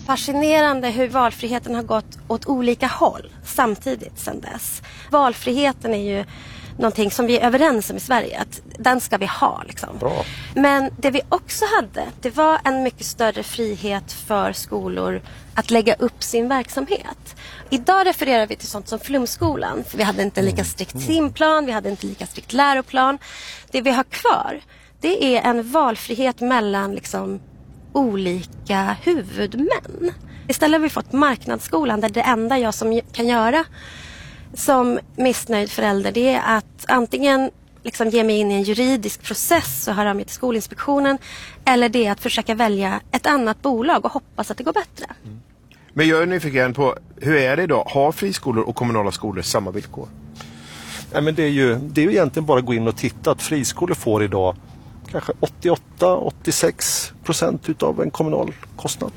fascinerande hur valfriheten har gått åt olika håll samtidigt sedan dess. Valfriheten är ju någonting som vi är överens om i Sverige, att den ska vi ha liksom. Bra. Men det vi också hade, det var en mycket större frihet för skolor att lägga upp sin verksamhet. Idag refererar vi till sånt som flumskolan, för vi hade inte lika strikt timplan, vi hade inte lika strikt läroplan. Det vi har kvar, det är en valfrihet mellan liksom olika huvudmän. Istället har vi fått marknadsskolan, där det enda jag som kan göra som missnöjd förälder, det är att antingen liksom ge mig in i en juridisk process och höra mig till Skolinspektionen, eller det är att försöka välja ett annat bolag och hoppas att det går bättre. Men jag är nyfiken på, hur är det idag? Har friskolor och kommunala skolor samma villkor? Nej, men det är ju egentligen bara att gå in och titta att friskolor får idag kanske 88-86% utav en kommunal kostnad.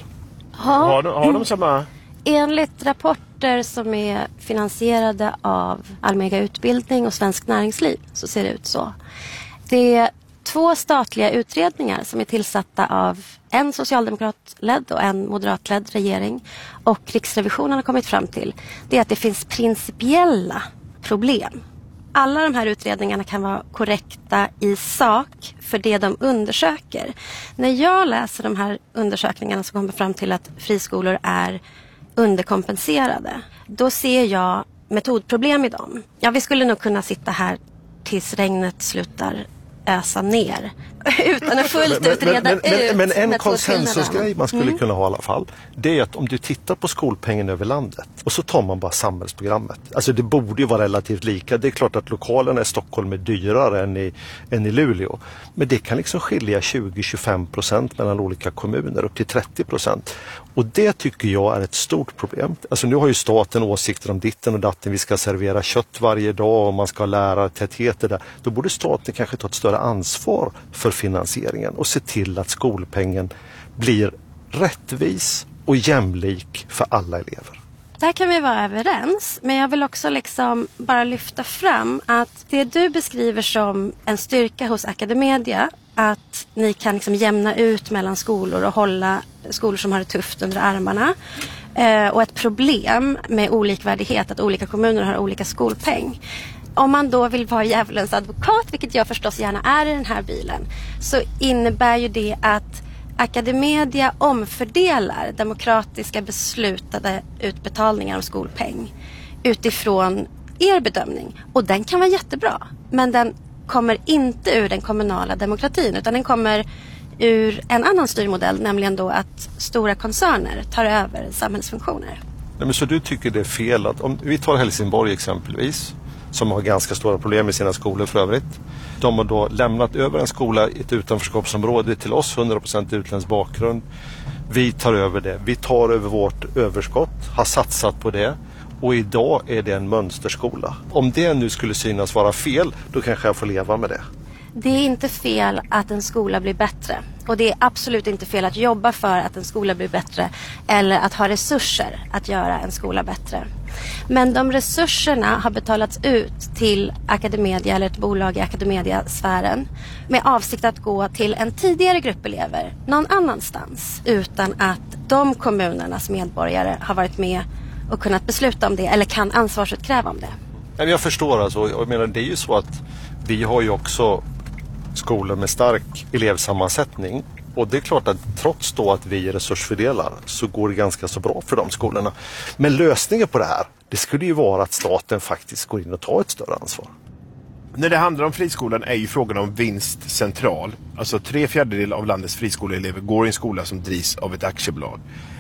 Har de samma? Enligt rapporter som är finansierade av Almega Utbildning och Svensk Näringsliv så ser det ut så. Det är 2 statliga utredningar som är tillsatta av en socialdemokratledd och en moderatledd regering, och Riksrevisionen har kommit fram till det att det finns principiella problem. Alla de här utredningarna kan vara korrekta i sak för det de undersöker. När jag läser de här undersökningarna så kommer jag fram till att friskolor är underkompenserade. Då ser jag metodproblem i dem. Ja, vi skulle nog kunna sitta här tills regnet slutar ösa ner utan att fullt ut reda ut. Men en konsensusgrej man skulle kunna ha i alla fall, det är att om du tittar på skolpengen över landet och så tar man bara samhällsprogrammet. Alltså det borde ju vara relativt lika. Det är klart att lokalerna i Stockholm är dyrare än i Luleå. Men det kan liksom skilja 20-25% mellan olika kommuner upp till 30%. Och det tycker jag är ett stort problem. Alltså nu har ju staten åsikter om ditten och datten. Vi ska servera kött varje dag och man ska lära tätheter där. Då borde staten kanske ta ett större ansvar för finansieringen och se till att skolpengen blir rättvis och jämlik för alla elever. Där kan vi vara överens, men jag vill också liksom bara lyfta fram att det du beskriver som en styrka hos Academedia, att ni kan liksom jämna ut mellan skolor och hålla skolor som har det tufft under armarna, och ett problem med olikvärdighet, att olika kommuner har olika skolpeng. Om man då vill vara djävulens advokat, vilket jag förstås gärna är i den här bilen, så innebär ju det att Academedia omfördelar demokratiska beslutade utbetalningar av skolpeng utifrån er bedömning. Och den kan vara jättebra, men den kommer inte ur den kommunala demokratin, utan den kommer ur en annan styrmodell, nämligen då att stora koncerner tar över samhällsfunktioner. Nej, men så du tycker det är fel att, om vi tar Helsingborg exempelvis, som har ganska stora problem med sina skolor för övrigt. De har då lämnat över en skola i ett utanförskapsområde till oss, 100% utländsk bakgrund. Vi tar över det. Vi tar över vårt överskott, har satsat på det, och idag är det en mönsterskola. Om det nu skulle synas vara fel, då kanske jag får leva med det. Det är inte fel att en skola blir bättre. Och det är absolut inte fel att jobba för att en skola blir bättre eller att ha resurser att göra en skola bättre. Men de resurserna har betalats ut till Academedia eller ett bolag i Academedia-sfären med avsikt att gå till en tidigare grupp elever någon annanstans, utan att de kommunernas medborgare har varit med och kunnat besluta om det eller kan ansvarsutkräva om det. Jag förstår alltså, jag menar, det är ju så att vi har ju också skolor med stark elevsammansättning, och det är klart att trots då att vi resursfördelar så går det ganska så bra för de skolorna. Men lösningen på det här, det skulle ju vara att staten faktiskt går in och tar ett större ansvar. När det handlar om friskolan är ju frågan om vinst central. Alltså 3/4 av landets friskoleelever går i en skola som drivs av ett aktiebolag.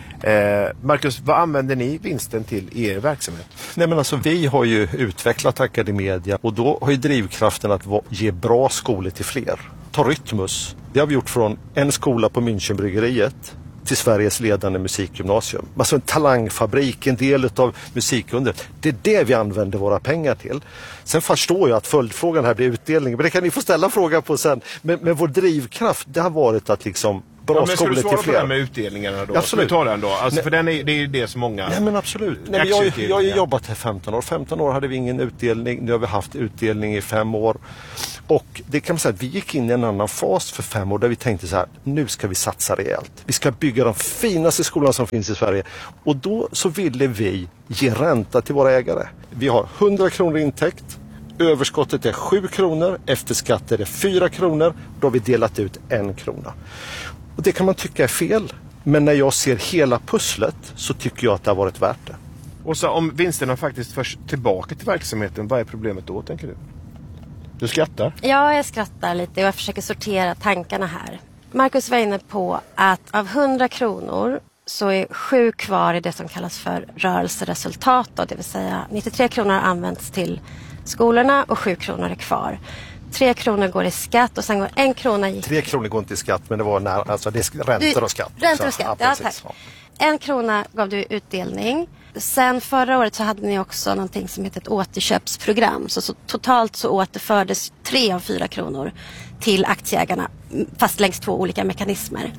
Marcus, vad använder ni vinsten till i er verksamhet? Nej, men alltså vi har ju utvecklat Academedia, och då har ju drivkraften att ge bra skolor till fler. Ta Rytmus. Det har vi gjort från en skola på Münchenbryggeriet till Sveriges ledande musikgymnasium. Alltså en talangfabrik, en del av musikundret. Det är det vi använder våra pengar till. Sen förstår jag att följdfrågan här blir utdelning, men det kan ni få ställa frågan på sen. Men vår drivkraft, det har varit att liksom bra skolor till fler. Ska du svara på med utdelningarna då? Absolut. Ta den då. Alltså, för det är ju det som många... Nej, men absolut. Nej, men jag har ju jobbat här 15 år. 15 år hade vi ingen utdelning. Nu har vi haft utdelning i 5 år. Och det kan man säga att vi gick in i en annan fas för 5 år där vi tänkte så här, nu ska vi satsa rejält. Vi ska bygga de finaste skolorna som finns i Sverige. Och då så ville vi ge ränta till våra ägare. Vi har 100 kronor intäkt. Överskottet är 7 kronor. Efter skatt är det 4 kronor. Då har vi delat ut 1 krona. Och det kan man tycka är fel. Men när jag ser hela pusslet så tycker jag att det har varit värt det. Och så om vinsterna faktiskt förs tillbaka till verksamheten, vad är problemet då, tänker du? Du skrattar? Ja, jag skrattar lite och jag försöker sortera tankarna här. Marcus var inne på att av 100 kronor så är 7 kvar i det som kallas för rörelseresultat. Då, det vill säga 93 kronor har använts till skolorna och 7 kronor är kvar. 3 kronor går i skatt och sen går 1 krona... 3 kronor går inte i skatt, men det var alltså det är räntor och skatt. Räntor och skatt, ja tack. 1 krona gav du utdelning. Sen förra året så hade ni också någonting som heter ett återköpsprogram. Så totalt så återfördes 3 av 4 kronor till aktieägarna, fast längs 2 olika mekanismer.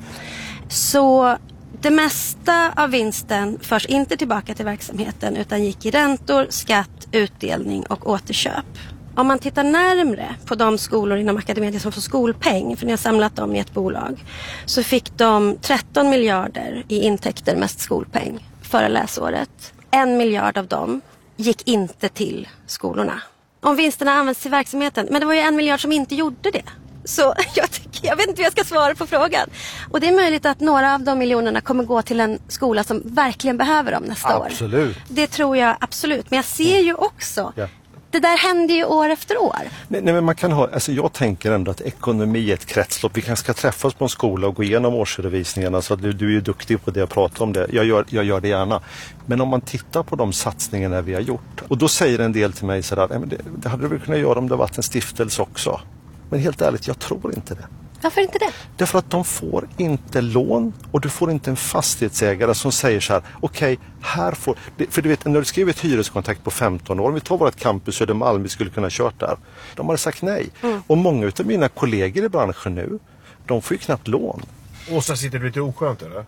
Så det mesta av vinsten förs inte tillbaka till verksamheten utan gick i räntor, skatt, utdelning och återköp. Om man tittar närmre på de skolor inom Academedia som får skolpeng, för ni har samlat dem i ett bolag, så fick de 13 miljarder i intäkter, mest skolpeng, förra läsåret. 1 miljard av dem gick inte till skolorna. Om vinsterna används till verksamheten, men det var ju 1 miljard som inte gjorde det. Så jag vet inte hur jag ska svara på frågan. Och det är möjligt att några av de miljonerna kommer gå till en skola som verkligen behöver dem nästa år. Absolut. Det tror jag absolut. Men jag ser ju också... Ja. Det där händer ju år efter år. Nej, men man kan ha, alltså jag tänker ändå att ekonomi är ett kretslopp. Vi kanske ska träffas på en skola och gå igenom årsredovisningarna. Så du är ju duktig på det och pratar om det. Jag gör det gärna. Men om man tittar på de satsningarna vi har gjort. Och då säger en del till mig sådär, det hade du väl kunnat göra om det varit en stiftelse också. Men helt ärligt, jag tror inte det. Varför inte det? Därför att de får inte lån och du får inte en fastighetsägare som säger så här, okej, här får... För du vet, när du skriver ett hyreskontrakt på 15 år, om vi tar vårt campus Södermalm, vi skulle kunna kört där. De har sagt nej. Och många av mina kollegor i branschen nu, de får ju knappt lån. Och så sitter du lite oskönt, eller?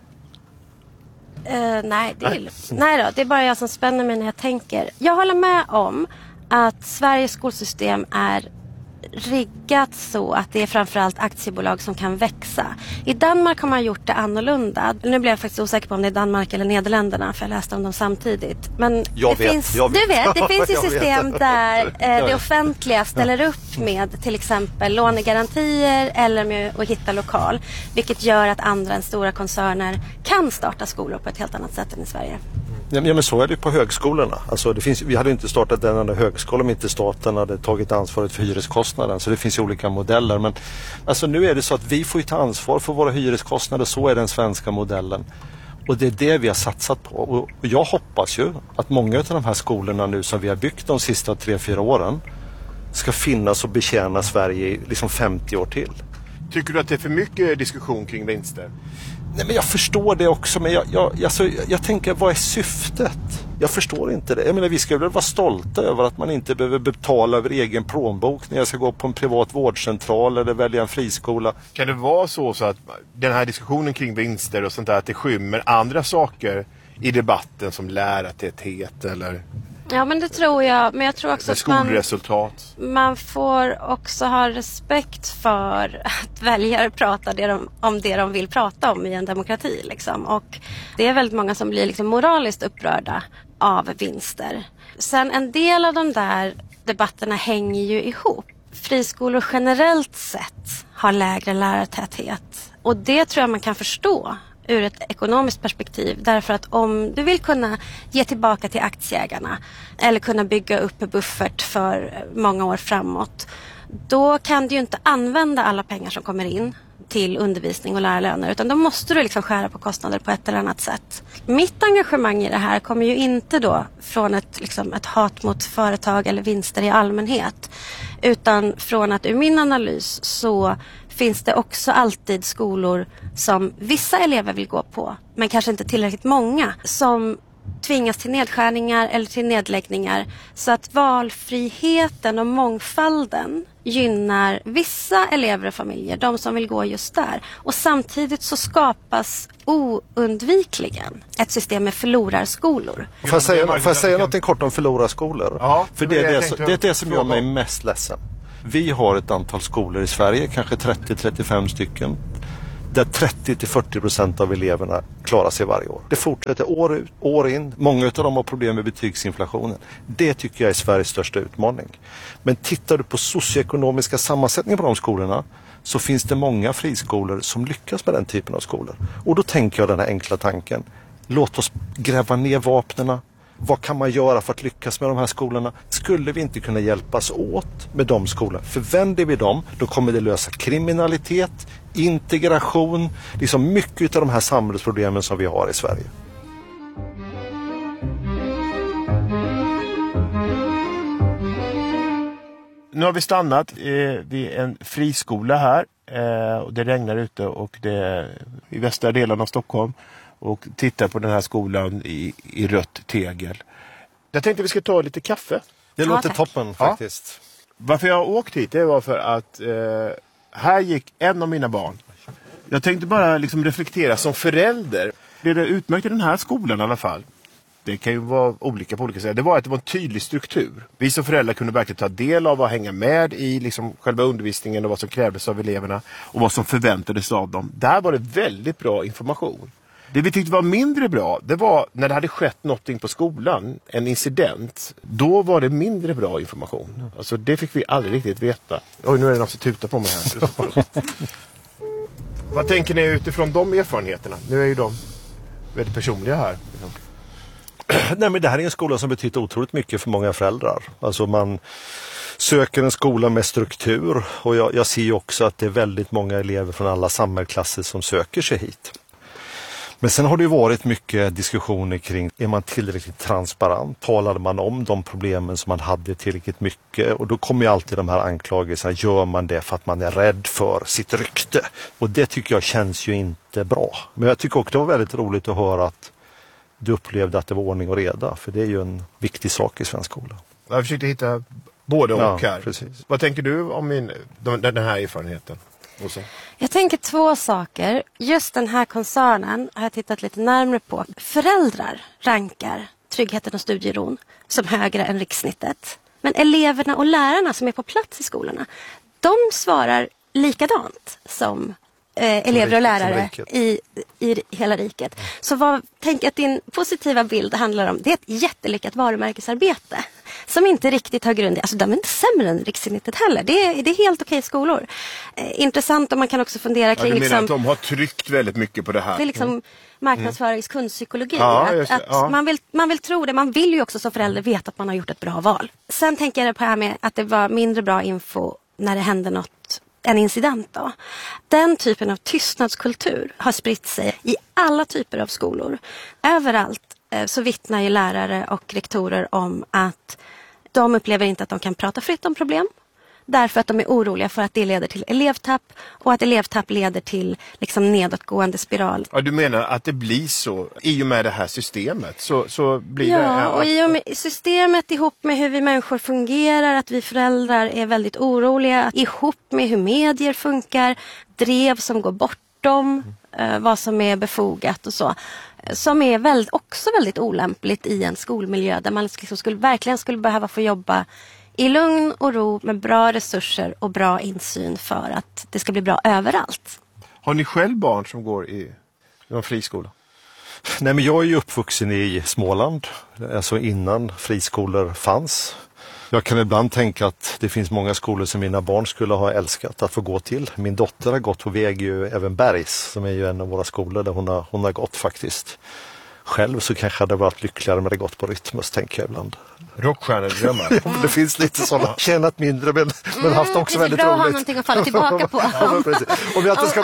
Nej då, det är bara jag som spänner mig när jag tänker. Jag håller med om att Sveriges skolsystem är riggat så att det är framförallt aktiebolag som kan växa. I Danmark har man gjort det annorlunda. Nu blir jag faktiskt osäker på om det är Danmark eller Nederländerna, för jag läste om dem samtidigt. Men det finns ju system där det offentliga ställer upp med till exempel lånegarantier eller med att hitta lokal. Vilket gör att andra än stora koncerner kan starta skolor på ett helt annat sätt än i Sverige. Ja, men så är det på högskolorna. Alltså vi hade inte startat den andra högskolan om inte staten hade tagit ansvaret för hyreskostnaden. Så det finns ju olika modeller. Men alltså, nu är det så att vi får ta ansvar för våra hyreskostnader. Så är den svenska modellen. Och det är det vi har satsat på. Och jag hoppas ju att många av de här skolorna nu som vi har byggt de sista 3-4 åren ska finnas och betjäna Sverige i liksom 50 år till. Tycker du att det är för mycket diskussion kring vinster? Nej, men jag förstår det också, men jag tänker, vad är syftet? Jag förstår inte det. Jag menar, vi ska väl vara stolta över att man inte behöver betala över egen plånbok när jag ska gå på en privat vårdcentral eller välja en friskola. Kan det vara så att den här diskussionen kring vinster och sånt där, att det skymmer andra saker i debatten som lärartäthet eller... Ja, men det tror jag. Men jag tror också att man får också ha respekt för att väljare pratar om det de vill prata om i en demokrati. Liksom. Och det är väldigt många som blir liksom moraliskt upprörda av vinster. Sen en del av de där debatterna hänger ju ihop. Friskolor generellt sett har lägre lärartäthet. Och det tror jag man kan förstå ur ett ekonomiskt perspektiv. Därför att om du vill kunna ge tillbaka till aktieägarna eller kunna bygga upp en buffert för många år framåt, då kan du ju inte använda alla pengar som kommer in till undervisning och lärarlöner, utan då måste du liksom skära på kostnader på ett eller annat sätt. Mitt engagemang i det här kommer ju inte då från ett hat mot företag eller vinster i allmänhet, utan från att ur min analys så finns det också alltid skolor som vissa elever vill gå på, men kanske inte tillräckligt många, som tvingas till nedskärningar eller till nedläggningar, så att valfriheten och mångfalden gynnar vissa elever och familjer, de som vill gå just där. Och samtidigt så skapas oundvikligen ett system med förlorarskolor. Får jag säga något kort om förlorarskolor? Ja, för det är det som gör mig mest ledsen. Vi har ett antal skolor i Sverige, kanske 30-35 stycken, där 30-40% av eleverna klarar sig varje år. Det fortsätter år ut, år in. Många av dem har problem med betygsinflationen. Det tycker jag är Sveriges största utmaning. Men tittar du på socioekonomiska sammansättningar på de skolorna, så finns det många friskolor som lyckas med den typen av skolor. Och då tänker jag den här enkla tanken. Låt oss gräva ner vapnena. Vad kan man göra för att lyckas med de här skolorna? Skulle vi inte kunna hjälpas åt med de skolorna? För vänder vi dem, då kommer det lösa kriminalitet, integration, liksom mycket av de här samhällsproblemen som vi har i Sverige. Nu har vi stannat vid en friskola här. Och det regnar ute och det är i västra delen av Stockholm. Och tittar på den här skolan i rött tegel. Jag tänkte vi ska ta lite kaffe. Det låter toppen faktiskt. Ja. Varför jag har åkt hit, det var för att här gick en av mina barn. Jag tänkte bara liksom reflektera som förälder. Det är utmärkt i den här skolan i alla fall. Det kan ju vara olika på olika sätt. Det var att det var en tydlig struktur. Vi som föräldrar kunde verkligen ta del av och hänga med i liksom själva undervisningen och vad som krävdes av eleverna och vad som förväntades av dem. Där var det väldigt bra information. Det vi tyckte var mindre bra, det var när det hade skett någonting på skolan, en incident, då var det mindre bra information. Alltså det fick vi aldrig riktigt veta. Oj, nu är det någon som tutar på mig här. Vad tänker ni utifrån de erfarenheterna? Nu är ju de väldigt personliga här. Nej, men det här är en skola som betyder otroligt mycket för många föräldrar. Alltså man söker en skola med struktur och jag ser ju också att det är väldigt många elever från alla samhällsklasser som söker sig hit. Men sen har det ju varit mycket diskussioner kring, är man tillräckligt transparent? Talade man om de problemen som man hade tillräckligt mycket? Och då kommer ju alltid de här anklagelserna, gör man det för att man är rädd för sitt rykte? Och det tycker jag känns ju inte bra. Men jag tycker också det var väldigt roligt att höra att du upplevde att det var ordning och reda. För det är ju en viktig sak i svensk skola. Jag försökte hitta både och här. Precis. Vad tänker du om den här erfarenheten? Jag tänker två saker. Just den här koncernen har jag tittat lite närmare på. Föräldrar rankar tryggheten och studieron som högre än rikssnittet. Men eleverna och lärarna som är på plats i skolorna, de svarar likadant som elever och lärare i hela riket. Så tänk att din positiva bild handlar om, det är ett jättelyckat varumärkesarbete som inte riktigt har grund i, alltså de är inte sämre än rikssnittet heller. Det är helt okej skolor. Intressant, och man kan också fundera kring... Du menar att de har tryckt väldigt mycket på det här? Det är liksom marknadsförings kundpsykologi. Man vill tro det. Man vill ju också som förälder veta att man har gjort ett bra val. Sen tänker jag på det här med att det var mindre bra info när det hände något, en incident då. Den typen av tystnadskultur har spritt sig i alla typer av skolor. Överallt så vittnar ju lärare och rektorer om att de upplever inte att de kan prata fritt om problem. Därför att de är oroliga för att det leder till elevtapp och att elevtapp leder till liksom nedåtgående spiral. Ja, du menar att det blir så i och med det här systemet? Så blir ja, det... Ja, och i och med systemet ihop med hur vi människor fungerar, att vi föräldrar är väldigt oroliga, ihop med hur medier funkar, drev som går bortom vad som är befogat och så. Som är också väldigt olämpligt i en skolmiljö där man liksom verkligen skulle behöva få jobba i lugn och ro med bra resurser och bra insyn för att det ska bli bra överallt. Har ni själv barn som går i någon friskola? Nej, men jag är ju uppvuxen i Småland, alltså innan friskolor fanns. Jag kan ibland tänka att det finns många skolor som mina barn skulle ha älskat att få gå till. Min dotter har gått på väg ju även Bergs, som är ju en av våra skolor där hon har gått faktiskt. Själv så kanske hade varit lyckligare med det gått på Rytmus, tänker jag ibland. Rockstjärnedrömmar. Det finns lite sådana, tjänat mindre men haft också väldigt roligt. Det är bra att ha någonting att falla tillbaka på. Om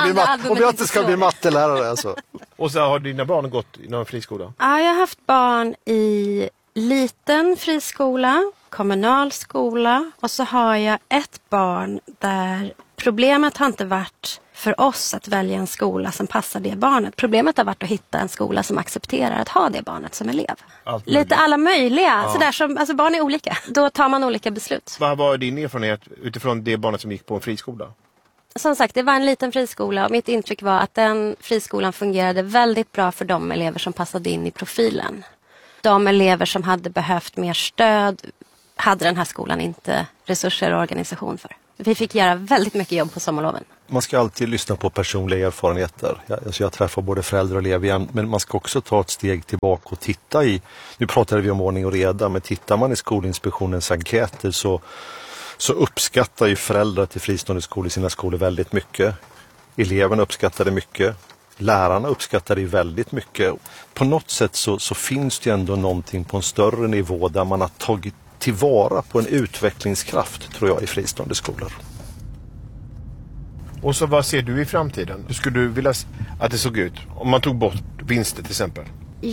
jag inte ska bli mattelärare alltså. Och så har dina barn gått i någon friskola? Ja, jag har haft barn i liten friskola, kommunal skola, och så har jag ett barn där problemet har inte varit för oss att välja en skola som passar det barnet. Problemet har varit att hitta en skola som accepterar att ha det barnet som elev. Lite alla möjliga. Ja. Sådär som, alltså barn är olika. Då tar man olika beslut. Vad var din erfarenhet utifrån det barnet som gick på en friskola? Som sagt, det var en liten friskola och mitt intryck var att den friskolan fungerade väldigt bra för de elever som passade in i profilen. De elever som hade behövt mer stöd hade den här skolan inte resurser och organisation för. Vi fick göra väldigt mycket jobb på sommarloven. Man ska alltid lyssna på personliga erfarenheter. Jag träffar både föräldrar och elever igen, men man ska också ta ett steg tillbaka och titta i, nu pratade vi om ordning och reda, men tittar man i Skolinspektionens enkäter så uppskattar ju föräldrar till fristående skolor i sina skolor väldigt mycket. Eleverna uppskattar det mycket. Lärarna uppskattar det väldigt mycket. På något sätt så finns det ändå någonting på en större nivå där man har tagit tillvara på en utvecklingskraft, tror jag, i fristående skolor. Och så vad ser du i framtiden? Hur skulle du vilja att det såg ut? Om man tog bort vinster till exempel.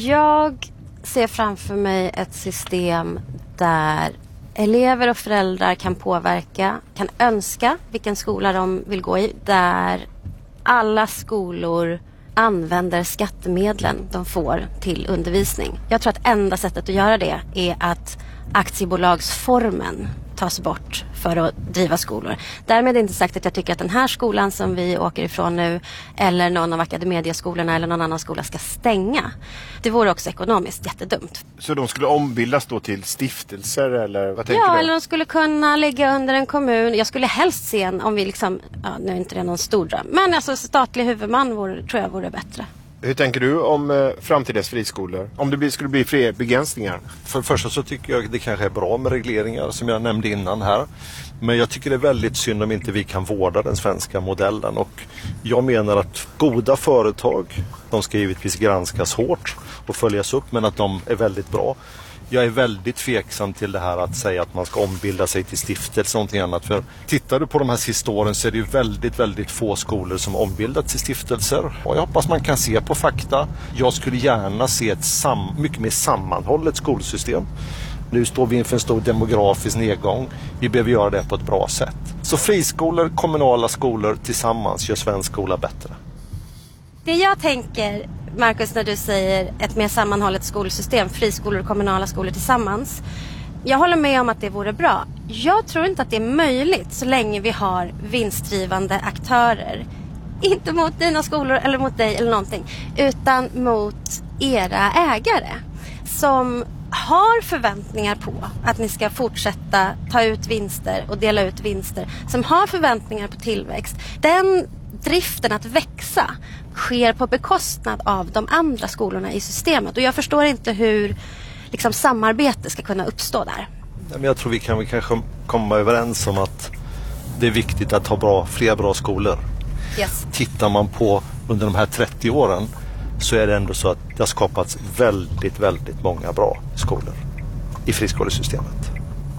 Jag ser framför mig ett system där elever och föräldrar kan påverka, kan önska vilken skola de vill gå i. Där alla skolor använder skattemedlen de får till undervisning. Jag tror att enda sättet att göra det är att aktiebolagsformen tas bort för att driva skolor. Därmed är inte sagt att jag tycker att den här skolan som vi åker ifrån nu eller någon av akademieskolorna eller någon annan skola ska stänga. Det vore också ekonomiskt jättedumt. Så de skulle ombildas då till stiftelser eller vad tänker du? Ja, eller de skulle kunna ligga under en kommun. Jag skulle helst se om vi liksom, nu är inte det någon stor dröm, men alltså statlig huvudman tror jag vore bättre. Hur tänker du om framtidens friskolor? Om det skulle bli fler begränsningar? För det första så tycker jag det kanske är bra med regleringar som jag nämnde innan här. Men jag tycker det är väldigt synd om inte vi kan vårda den svenska modellen. Och jag menar att goda företag, de ska givetvis granskas hårt och följas upp, men att de är väldigt bra. Jag är väldigt tveksam till det här att säga att man ska ombilda sig till stiftelse och någonting annat. För tittar du på de här sista åren så är det ju väldigt, väldigt få skolor som ombildats till stiftelser. Och jag hoppas man kan se på fakta. Jag skulle gärna se ett mycket mer sammanhållet skolsystem. Nu står vi inför en stor demografisk nedgång. Vi behöver göra det på ett bra sätt. Så friskolor, kommunala skolor tillsammans gör svensk skola bättre. Det jag tänker, Marcus, när du säger ett mer sammanhållet skolsystem, friskolor och kommunala skolor tillsammans. Jag håller med om att det vore bra. Jag tror inte att det är möjligt så länge vi har vinstdrivande aktörer. Inte mot dina skolor eller mot dig eller någonting, utan mot era ägare som har förväntningar på att ni ska fortsätta ta ut vinster och dela ut vinster, som har förväntningar på tillväxt. Den driften att växa sker på bekostnad av de andra skolorna i systemet. Och jag förstår inte hur liksom samarbete ska kunna uppstå där. Men jag tror vi kanske komma överens om att det är viktigt att ha fler bra skolor. Yes. Tittar man på under de här 30 åren så är det ändå så att det har skapats väldigt, väldigt många bra skolor i friskolesystemet.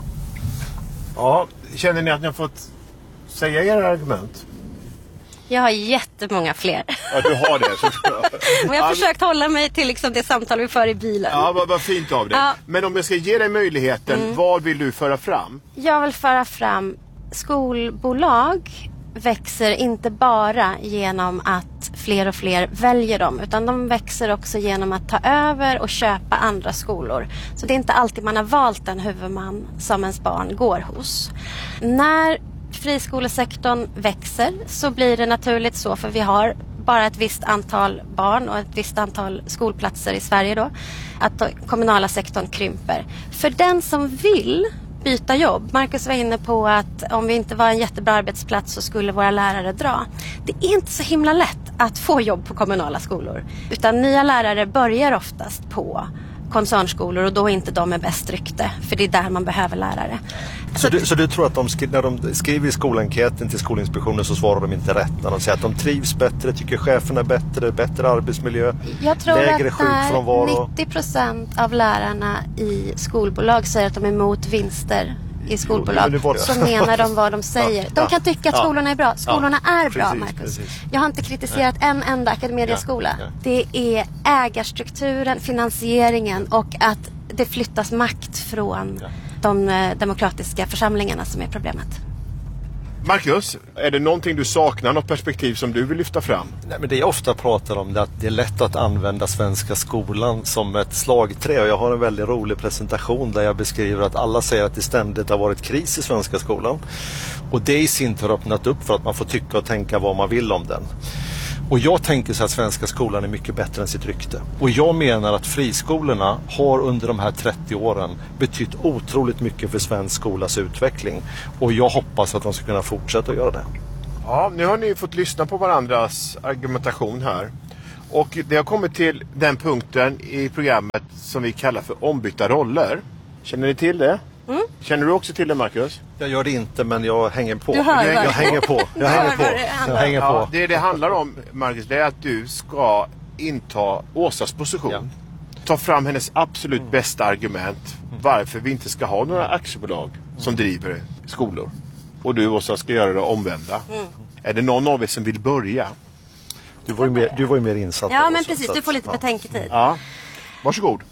Ja, känner ni att ni har fått säga era argument? Jag har jättemånga fler. Ja, du har det. Men jag har försökt hålla mig till liksom det samtal vi för i bilen. Ja, vad fint av dig. Ja. Men om jag ska ge dig möjligheten, vad vill du föra fram? Jag vill föra fram skolbolag växer inte bara genom att fler och fler väljer dem, utan de växer också genom att ta över och köpa andra skolor. Så det är inte alltid man har valt en huvudman som ens barn går hos. När friskolesektorn växer så blir det naturligt så, för vi har bara ett visst antal barn och ett visst antal skolplatser i Sverige då, att den kommunala sektorn krymper. För den som vill byta jobb, Marcus var inne på att om vi inte var en jättebra arbetsplats så skulle våra lärare dra. Det är inte så himla lätt att få jobb på kommunala skolor, utan nya lärare börjar oftast på koncernskolor och då är inte de med bäst rykte, för det är där man behöver lärare. Så du tror att när de skriver i skolenkäten till Skolinspektionen så svarar de inte rätt när de säger att de trivs bättre, tycker cheferna är bättre arbetsmiljö, jag tror lägre att sjukfrånvaro? 90% av lärarna i skolbolag säger att de är emot vinster i skolbolag, så menar de vad de säger. De kan tycka att skolorna är bra. Skolorna är bra, Marcus. Precis. Jag har inte kritiserat en enda akademieskola. Det är ägarstrukturen, finansieringen och att det flyttas makt från de demokratiska församlingarna som är problemet. Marcus, är det någonting du saknar, något perspektiv som du vill lyfta fram? Nej, men det jag ofta pratar om är att det är lätt att använda svenska skolan som ett slagträ, och jag har en väldigt rolig presentation där jag beskriver att alla säger att det ständigt har varit kris i svenska skolan, och det i sin tur har öppnat upp för att man får tycka och tänka vad man vill om den. Och jag tänker så att svenska skolan är mycket bättre än sitt rykte. Och jag menar att friskolorna har under de här 30 åren betytt otroligt mycket för svensk skolas utveckling. Och jag hoppas att de ska kunna fortsätta att göra det. Ja, nu har ni fått lyssna på varandras argumentation här. Och det har kommit till den punkten i programmet som vi kallar för ombytta roller. Känner ni till det? Mm. Känner du också till det, Marcus? Jag gör det inte, men jag hänger på. Du hör jag hänger på. Jag hänger på. Ja, det handlar om, Marcus, det är att du ska inta Åsas position. Ja. Ta fram hennes absolut bästa argument varför vi inte ska ha några aktiebolag som driver skolor. Och du, Åsa, ska göra det omvända. Mm. Är det någon av er som vill börja? Du var ju mer insatt. Ja, men precis. Du får lite betänketid. Ja. Varsågod.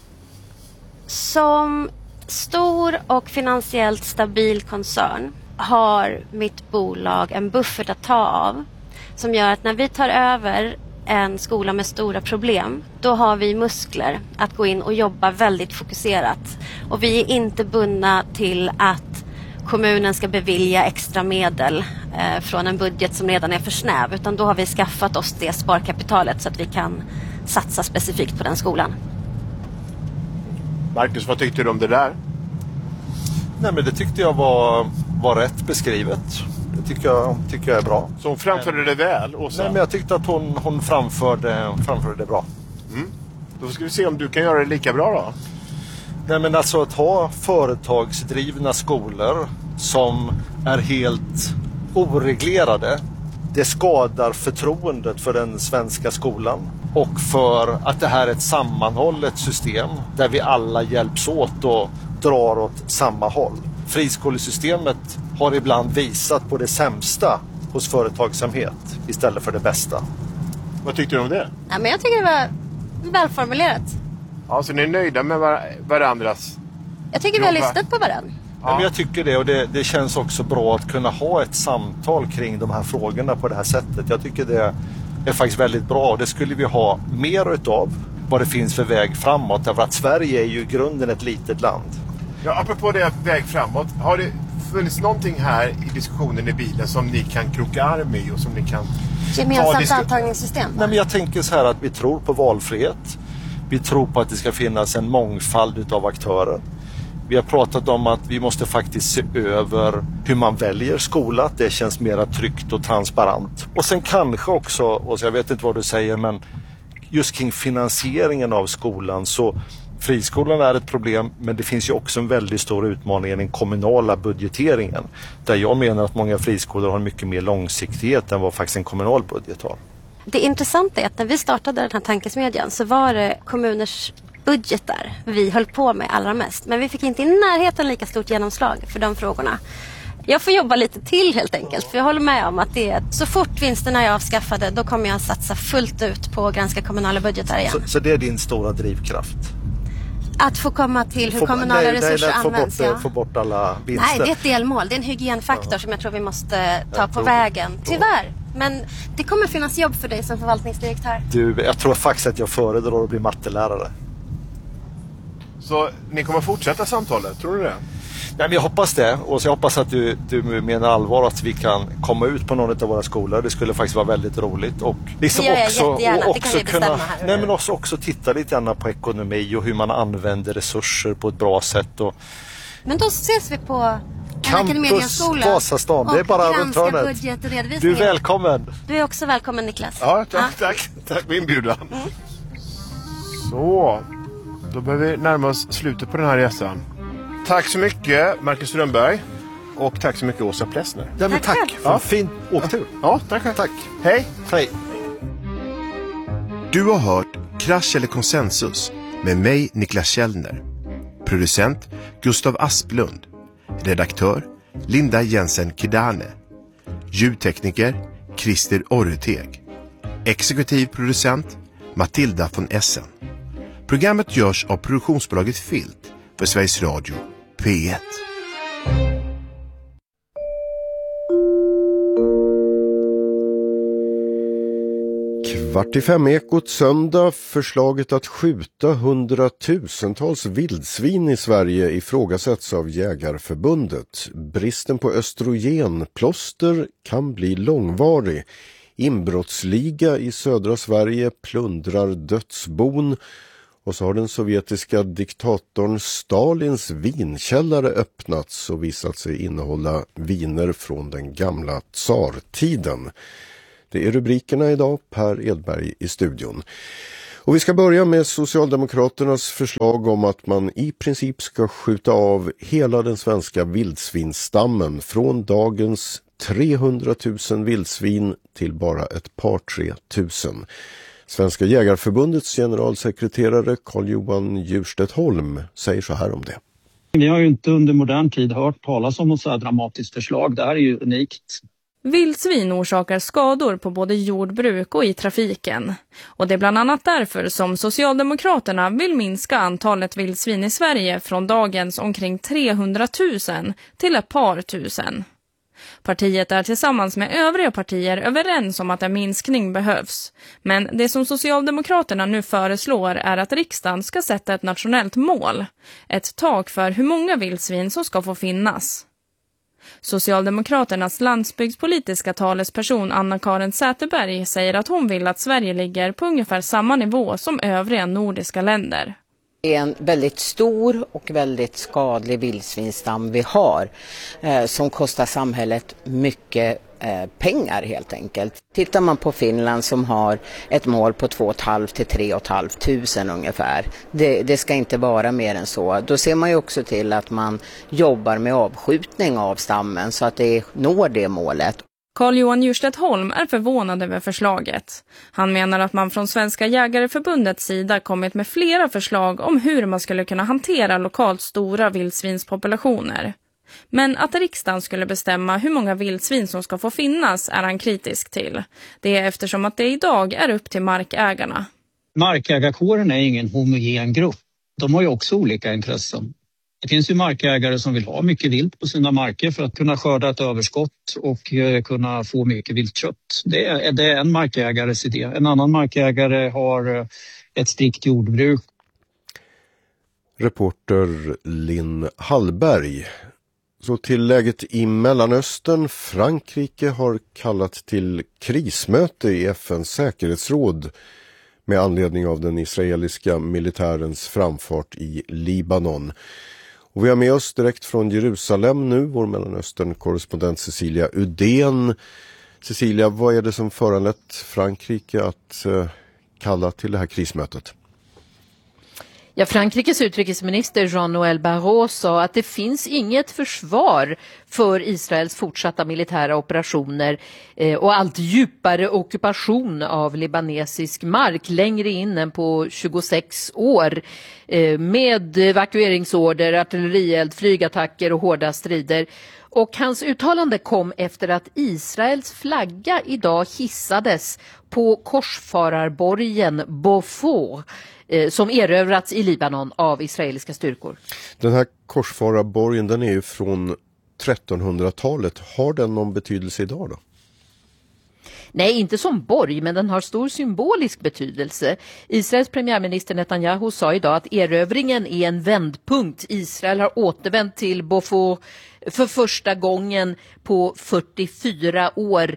Som stor och finansiellt stabil koncern har mitt bolag en buffert att ta av som gör att när vi tar över en skola med stora problem, då har vi muskler att gå in och jobba väldigt fokuserat. Och vi är inte bundna till att kommunen ska bevilja extra medel från en budget som redan är för snäv, utan då har vi skaffat oss det sparkapitalet så att vi kan satsa specifikt på den skolan. Marcus, vad tyckte du om det där? Nej, men det tyckte jag var rätt beskrivet. Det tycker jag är bra. Så hon framförde det väl, Åsa? Nej, men jag tyckte att hon framförde det bra. Mm. Då ska vi se om du kan göra det lika bra då. Nej, men alltså att ha företagsdrivna skolor som är helt oreglerade, det skadar förtroendet för den svenska skolan och för att det här är ett sammanhållet system där vi alla hjälps åt och drar åt samma håll. Friskolesystemet har ibland visat på det sämsta hos företagsamhet istället för det bästa. Vad tyckte du om det? Ja, men jag tycker det var välformulerat. Ja, så ni är nöjda med varandras? Jag tycker vi har lyssnat på varandra. Ja, men jag tycker det, och det känns också bra att kunna ha ett samtal kring de här frågorna på det här sättet. Jag tycker det är faktiskt väldigt bra, och det skulle vi ha mer utav vad det finns för väg framåt. Därför att Sverige är ju i grunden ett litet land. Ja, apropå det väg framåt, har det funnits någonting här i diskussionen i bilen som ni kan kroka arm i och som ni kan gemensamt antagningssystem? Nej, men jag tänker så här att vi tror på valfrihet. Vi tror på att det ska finnas en mångfald utav aktörer. Vi har pratat om att vi måste faktiskt se över hur man väljer skola. Att det känns mer tryggt och transparent. Och sen kanske också, och jag vet inte vad du säger, men just kring finansieringen av skolan, så friskolan är ett problem, men det finns ju också en väldigt stor utmaning i den kommunala budgeteringen. Där jag menar att många friskolor har mycket mer långsiktighet än vad faktiskt en kommunal budget har. Det intressanta är att när vi startade den här tankesmedjan så var det kommuners budgetar vi höll på med allra mest. Men vi fick inte i närheten lika stort genomslag för de frågorna. Jag får jobba lite till helt enkelt, för jag håller med om att det är så fort vinsterna är avskaffade, då kommer jag att satsa fullt ut på att granska kommunala budgetar igen. Så det är din stora drivkraft? Att få komma till hur kommunala resurser används. Få bort alla vinster. Nej, det är ett delmål. Det är en hygienfaktor som jag tror vi måste ta på vägen. Tyvärr. Men det kommer finnas jobb för dig som förvaltningsdirektör. Jag tror faktiskt att jag föredrar att bli mattelärare. Så ni kommer fortsätta samtalet, tror du det? Nej, men jag hoppas det. Och så jag hoppas att du menar allvar att vi kan komma ut på någon av våra skolor. Det skulle faktiskt vara väldigt roligt. Och liksom det gör jag jättegärna. Och det kan vi bestämma här. Nej, men också titta lite grann på ekonomi och hur man använder resurser på ett bra sätt. Men då ses vi på Campus Vasastan. Det är bara runt hörnet. Du är välkommen. Du är också välkommen, Niklas. Ja, tack för inbjudan. Mm. Så, då börjar vi närma oss slutet på den här resan. Tack så mycket, Marcus Strömberg. Och tack så mycket, Åsa Plessner. Ja, men tack för en fin åktur. Ja, tack. Hej. Hej. Du har hört Krasch eller konsensus med mig, Niklas Källner. Producent Gustav Asplund. Redaktör Linda Jensen Kidane. Ljudtekniker Christer Orreteg. Exekutiv producent Matilda von Essen. Programmet görs av produktionsbolaget Filt för Sveriges Radio P1. 4:45 söndag. Förslaget att skjuta 100,000-tals vildsvin i Sverige ifrågasätts av Jägarförbundet. Bristen på östrogenplåster kan bli långvarig. inbrottsliga i södra Sverige plundrar dödsbon. Och så har den sovjetiska diktatorn Stalins vinkällare öppnats och visat sig innehålla viner från den gamla tsartiden. Det är rubrikerna idag. Per Edberg i studion. Och vi ska börja med Socialdemokraternas förslag om att man i princip ska skjuta av hela den svenska vildsvinstammen från dagens 300 000 vildsvin till bara ett par 3 000. Svenska jägarförbundets generalsekreterare Carl-Johan Djurstedt Holm säger så här om det. Vi har ju inte under modern tid hört talas om något så här dramatiskt förslag. Det här är ju unikt. Vildsvin orsakar skador på både jordbruk och i trafiken. Och det är bland annat därför som Socialdemokraterna vill minska antalet vildsvin i Sverige från dagens omkring 300 000 till ett par tusen. Partiet är tillsammans med övriga partier överens om att en minskning behövs. Men det som Socialdemokraterna nu föreslår är att riksdagen ska sätta ett nationellt mål. Ett tak för hur många vildsvin som ska få finnas. Socialdemokraternas landsbygdspolitiska talesperson Anna-Karin Säterberg säger att hon vill att Sverige ligger på ungefär samma nivå som övriga nordiska länder. Det är en väldigt stor och väldigt skadlig vildsvinstam vi har som kostar samhället mycket pengar helt enkelt. Tittar man på Finland som har ett mål på 2 500 till 3 500 ungefär. Det ska inte vara mer än så. Då ser man ju också till att man jobbar med avskjutning av stammen så att det når det målet. Carl-Johan Djurstedt Holm är förvånad över förslaget. Han menar att man från Svenska jägareförbundets sida kommit med flera förslag om hur man skulle kunna hantera lokalt stora vildsvinspopulationer. Men att riksdagen skulle bestämma hur många vildsvin som ska få finnas är han kritisk till. Det är eftersom att det idag är upp till markägarna. Markägarkåren är ingen homogen grupp. De har ju också olika intressen. Det finns ju markägare som vill ha mycket vilt på sina marker för att kunna skörda ett överskott och kunna få mycket viltkött. Det är en markägares idé. En annan markägare har ett strikt jordbruk. Reporter Linn Hallberg. Så till läget i Mellanöstern. Frankrike har kallat till krismöte i FN:s säkerhetsråd med anledning av den israeliska militärens framfart i Libanon. Och vi har med oss direkt från Jerusalem nu vår Mellanöstern-korrespondent Cecilia Udén. Cecilia, vad är det som föranlett Frankrike att kalla till det här krismötet? Ja, Frankrikes utrikesminister Jean-Noël Barrot sa att det finns inget försvar för Israels fortsatta militära operationer och allt djupare ockupation av libanesisk mark längre in än på 26 år med evakueringsorder, artillerield, flygattacker och hårda strider. Och hans uttalande kom efter att Israels flagga idag hissades på korsfararborgen Beaufort som erövrats i Libanon av israeliska styrkor. Den här korsfararborgen, den är ju från 1300-talet. Har den någon betydelse idag då? Nej, inte som borg, men den har stor symbolisk betydelse. Israels premiärminister Netanyahu sa idag att erövringen är en vändpunkt. Israel har återvänt till Beaufort för första gången på 44 år.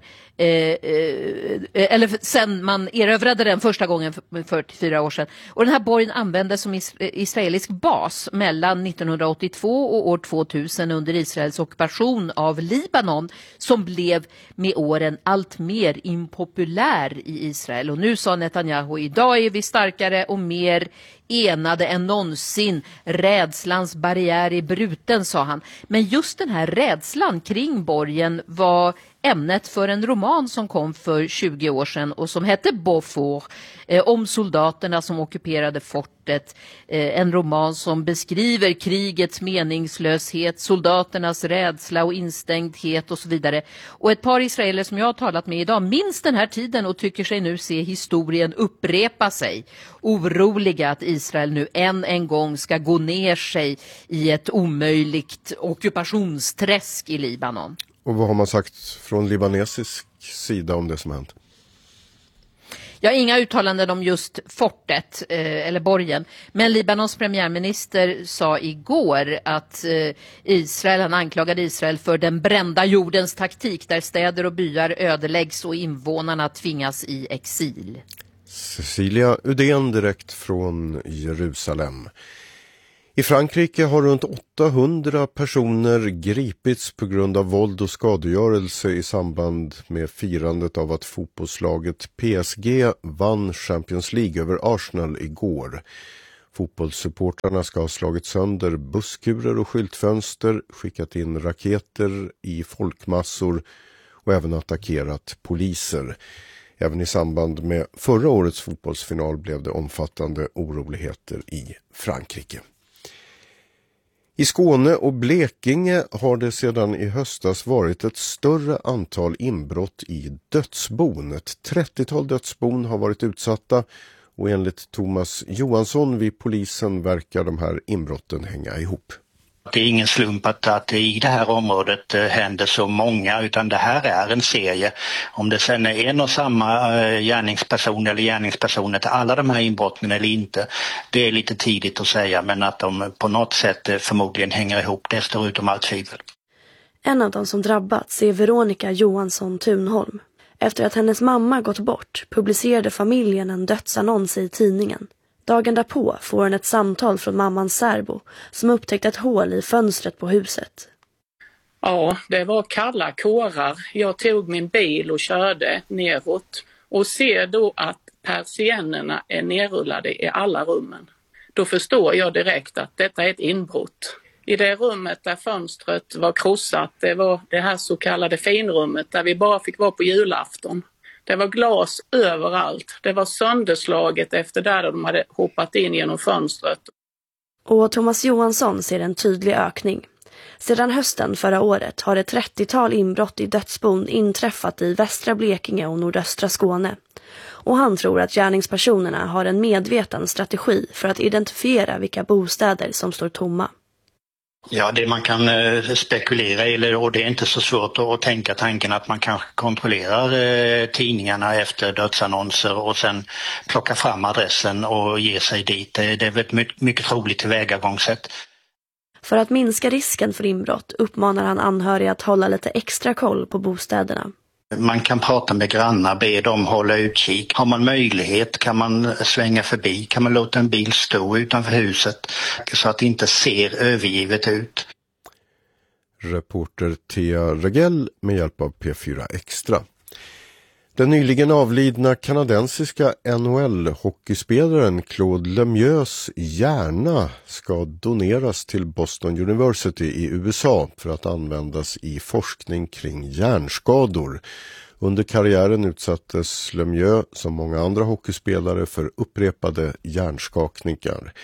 Eller sen man erövrade den första gången för 44 år sedan. Och den här borgen användes som israelisk bas mellan 1982 och år 2000 under Israels ockupation av Libanon, som blev med åren allt mer impopulär i Israel. Och nu sa Netanyahu, idag är vi starkare och mer enade än någonsin. Rädslans barriär är bruten, sa han. Men just den här rädslan kring borgen var ämnet för en roman som kom för 20 år sedan och som hette Beaufort, om soldaterna som ockuperade fortet. En roman som beskriver krigets meningslöshet, soldaternas rädsla och instängdhet och så vidare. Och ett par israeler som jag har talat med idag minns den här tiden och tycker sig nu se historien upprepa sig. Oroliga att Israel nu en gång ska gå ner sig i ett omöjligt ockupationsträsk i Libanon. Och vad har man sagt från libanesisk sida om det som hänt? Ja, inga uttalanden om just fortet eller borgen. Men Libanons premiärminister sa igår att han anklagade Israel för den brända jordens taktik där städer och byar ödeläggs och invånarna tvingas i exil. Cecilia Udén direkt från Jerusalem. I Frankrike har runt 800 personer gripits på grund av våld och skadegörelse i samband med firandet av att fotbollslaget PSG vann Champions League över Arsenal igår. Fotbollssupportrarna ska ha slagit sönder busskurer och skyltfönster, skickat in raketer i folkmassor och även attackerat poliser. Även i samband med förra årets fotbollsfinal blev det omfattande oroligheter i Frankrike. I Skåne och Blekinge har det sedan i höstas varit ett större antal inbrott i dödsbon. Ett 30-tal dödsbon har varit utsatta och enligt Thomas Johansson vid polisen verkar de här inbrotten hänga ihop. Det är ingen slump att i det här området händer så många, utan det här är en serie. Om det sen är en och samma gärningsperson eller gärningspersoner till alla de här inbrotten eller inte, det är lite tidigt att säga, men att de på något sätt förmodligen hänger ihop, det står utom allt tvivel. En av de som drabbats är Veronica Johansson Thunholm. Efter att hennes mamma gått bort publicerade familjen en dödsannons i tidningen. Dagen därpå får hon ett samtal från mammans särbo som upptäckt ett hål i fönstret på huset. Ja, det var kalla kårar. Jag tog min bil och körde neråt och ser då att persiennerna är nerrullade i alla rummen. Då förstår jag direkt att detta är ett inbrott. I det rummet där fönstret var krossat, det var det här så kallade finrummet där vi bara fick vara på julafton. Det var glas överallt. Det var sönderslaget efter där de hade hoppat in genom fönstret. Och Thomas Johansson ser en tydlig ökning. Sedan hösten förra året har ett 30-tal inbrott i dödsbon inträffat i västra Blekinge och nordöstra Skåne. Och han tror att gärningspersonerna har en medveten strategi för att identifiera vilka bostäder som står tomma. Ja, det man kan spekulera i, och det är inte så svårt att tänka tanken att man kanske kontrollerar tidningarna efter dödsannonser och sen plockar fram adressen och ger sig dit. Det är väl ett mycket troligt tillvägagångssätt. För att minska risken för inbrott uppmanar han anhöriga att hålla lite extra koll på bostäderna. Man kan prata med grannar, be dem hålla utkik. Har man möjlighet kan man svänga förbi, kan man låta en bil stå utanför huset så att det inte ser övergivet ut. Reporter Thea Regell med hjälp av P4 Extra. Den nyligen avlidna kanadensiska NHL-hockeyspelaren Claude Lemieux hjärna ska doneras till Boston University i USA för att användas i forskning kring hjärnskador. Under karriären utsattes Lemieux som många andra hockeyspelare för upprepade hjärnskakningar.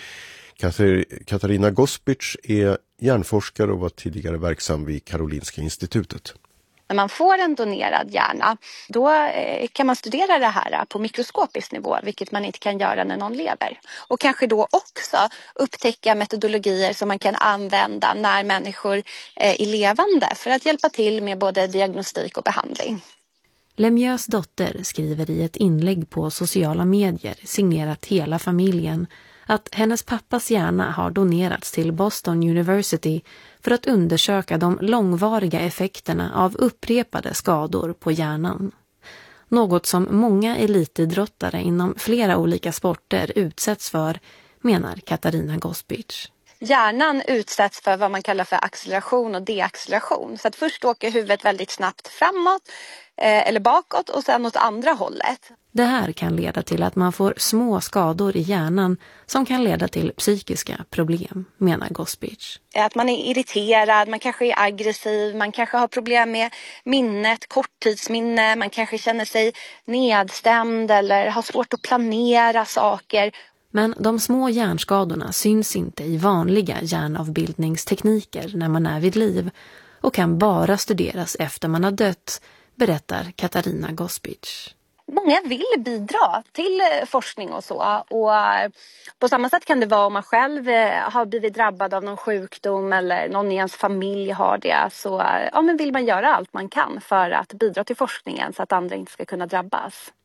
Katarina Gospic är hjärnforskare och var tidigare verksam vid Karolinska institutet. När man får en donerad hjärna, då kan man studera det här på mikroskopisk nivå, vilket man inte kan göra när någon lever. Och kanske då också upptäcka metodologier som man kan använda när människor är levande för att hjälpa till med både diagnostik och behandling. Lemieux dotter skriver i ett inlägg på sociala medier signerat hela familjen att hennes pappas hjärna har donerats till Boston University för att undersöka de långvariga effekterna av upprepade skador på hjärnan. Något som många elitidrottare inom flera olika sporter utsätts för, menar Katarina Gospic. Hjärnan utsätts för vad man kallar för acceleration och deacceleration. Så att först åker huvudet väldigt snabbt framåt eller bakåt och sen åt andra hållet. Det här kan leda till att man får små skador i hjärnan som kan leda till psykiska problem, menar Gospic. Att man är irriterad, man kanske är aggressiv, man kanske har problem med minnet, korttidsminne, man kanske känner sig nedstämd eller har svårt att planera saker. Men de små hjärnskadorna syns inte i vanliga hjärnavbildningstekniker när man är vid liv och kan bara studeras efter man har dött, berättar Katarina Gospic. Många vill bidra till forskning och så. Och på samma sätt kan det vara om man själv har blivit drabbad av någon sjukdom eller någon i ens familj har det. Så men vill man göra allt man kan för att bidra till forskningen så att andra inte ska kunna drabbas.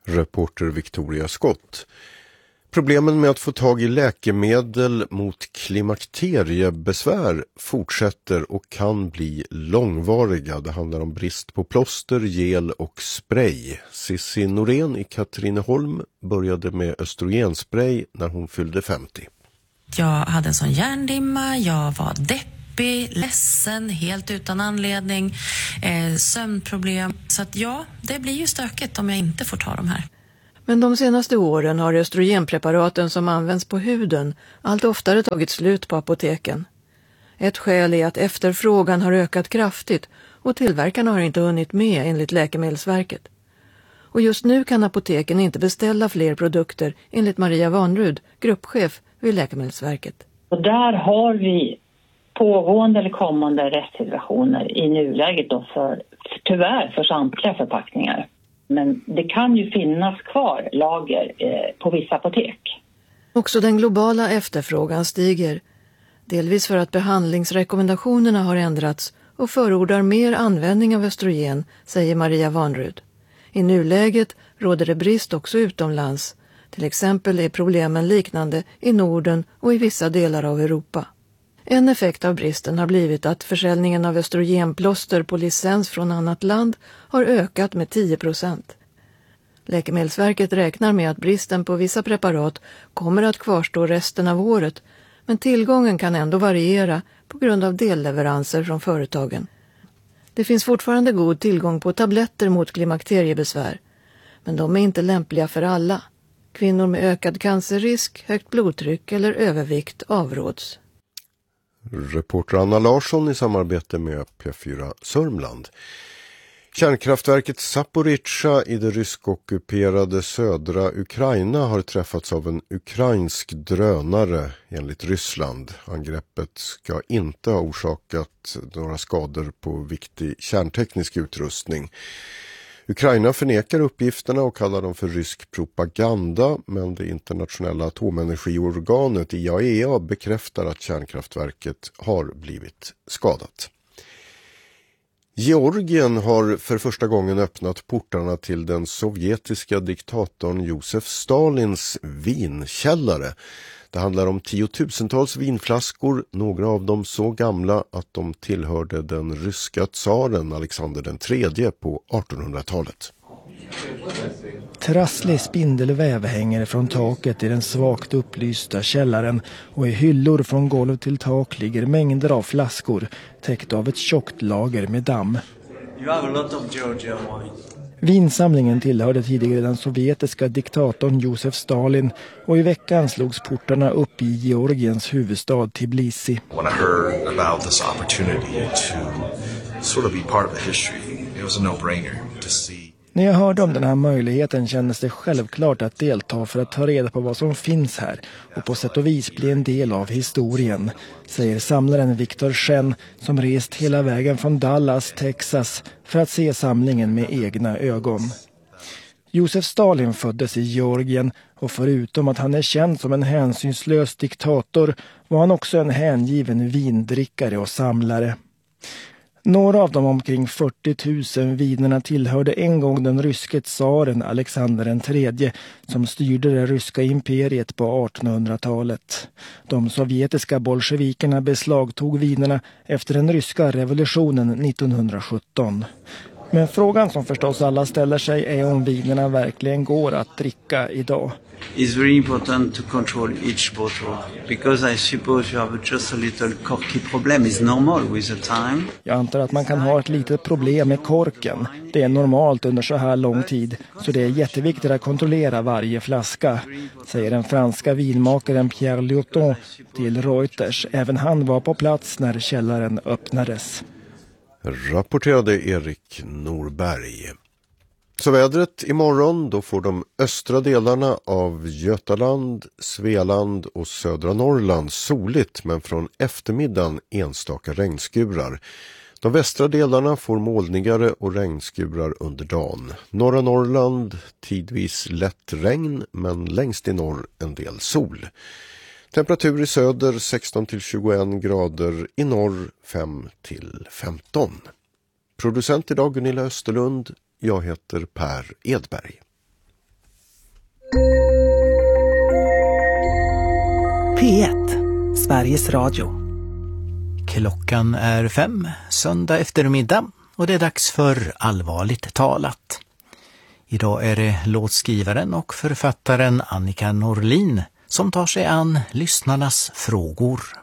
Reporter Victoria Skott. Problemen med att få tag i läkemedel mot klimakteriebesvär fortsätter och kan bli långvariga. Det handlar om brist på plåster, gel och spray. Cissi Norén i Katrineholm började med östrogenspray när hon fyllde 50. Jag hade en sån hjärndimma, jag var deppig, ledsen, helt utan anledning, sömnproblem. Så att ja, det blir ju stökigt om jag inte får ta de här. Men de senaste åren har östrogenpreparaten som används på huden allt oftare tagit slut på apoteken. Ett skäl är att efterfrågan har ökat kraftigt och tillverkarna har inte hunnit med enligt Läkemedelsverket. Och just nu kan apoteken inte beställa fler produkter enligt Maria Vanrud, gruppchef vid Läkemedelsverket. Och där har vi pågående eller kommande restsituationer i nuläget då tyvärr för samtliga förpackningar. Men det kan ju finnas kvar lager på vissa apotek. Också den globala efterfrågan stiger. Delvis för att behandlingsrekommendationerna har ändrats och förordar mer användning av östrogen, säger Maria Vanrud. I nuläget råder det brist också utomlands. Till exempel är problemen liknande i Norden och i vissa delar av Europa. En effekt av bristen har blivit att försäljningen av östrogenplåster på licens från annat land har ökat med 10%. Läkemedelsverket räknar med att bristen på vissa preparat kommer att kvarstå resten av året, men tillgången kan ändå variera på grund av delleveranser från företagen. Det finns fortfarande god tillgång på tabletter mot klimakteriebesvär, men de är inte lämpliga för alla. Kvinnor med ökad cancerrisk, högt blodtryck eller övervikt avråds. Reporter Anna Larsson i samarbete med P4 Sörmland. Kärnkraftverket Zaporizjzja i det ryskockuperade södra Ukraina har träffats av en ukrainsk drönare enligt Ryssland. Angreppet ska inte ha orsakat några skador på viktig kärnteknisk utrustning. Ukraina förnekar uppgifterna och kallar dem för rysk propaganda, men det internationella atomenergiorganet IAEA bekräftar att kärnkraftverket har blivit skadat. Georgien har för första gången öppnat portarna till den sovjetiska diktatorn Josef Stalins vinkällare. Det handlar om tiotusentals vinflaskor, några av dem så gamla att de tillhörde den ryska tsaren Alexander III på 1800-talet. Trasslig spindelväv hänger från taket i den svagt upplysta källaren och i hyllor från golv till tak ligger mängder av flaskor täckt av ett tjockt lager med damm. Vinsamlingen tillhörde tidigare den sovjetiska diktatorn Josef Stalin och i veckan slogs portarna upp i Georgiens huvudstad Tbilisi. When I heard about this opportunity to sort of be part of the history, it was a no-brainer to see. När jag hörde om den här möjligheten kändes det självklart att delta för att ta reda på vad som finns här och på sätt och vis bli en del av historien, säger samlaren Victor Chen som rest hela vägen från Dallas, Texas för att se samlingen med egna ögon. Josef Stalin föddes i Georgien och förutom att han är känd som en hänsynslös diktator var han också en hängiven vindrickare och samlare. Några av de omkring 40 000 vinerna tillhörde en gång den ryske tsaren Alexander III som styrde det ryska imperiet på 1800-talet. De sovjetiska bolsjevikerna beslagtog vinerna efter den ryska revolutionen 1917. Men frågan som förstås alla ställer sig är om vinerna verkligen går att dricka idag. It's very important to control each bottle because I suppose you have just a little corky problem. It's normal with the time. Jag antar att man kan ha ett litet problem med korken. Det är normalt under så här lång tid, så det är jätteviktigt att kontrollera varje flaska, säger den franska vinmakaren Pierre Lurton till Reuters. Även han var på plats när källaren öppnades. Rapporterade Erik Norberg. Så vädret imorgon, då får de östra delarna av Götaland, Svealand och södra Norrland soligt, men från eftermiddagen enstaka regnskurar. De västra delarna får molnigare och regnskurar under dagen. Norra Norrland tidvis lätt regn, men längst i norr en del sol. Temperatur i söder 16-21 grader, i norr 5-15. Producent idag Gunilla Österlund. Jag heter Per Edberg. P1, Sveriges Radio. Klockan är 5, söndag eftermiddag, och det är dags för Allvarligt talat. Idag är det låtskrivaren och författaren Annika Norlin som tar sig an lyssnarnas frågor.